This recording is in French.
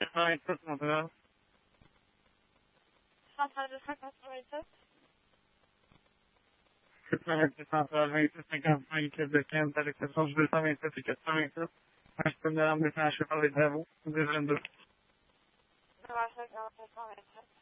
87, Montréal. Centrale de 587. 87 Centrale, 26 55, Club de Kent, à l'exception du 227 et 87. Un système d'alarme déclenché par les travaux. Deuxième 2. 95 727.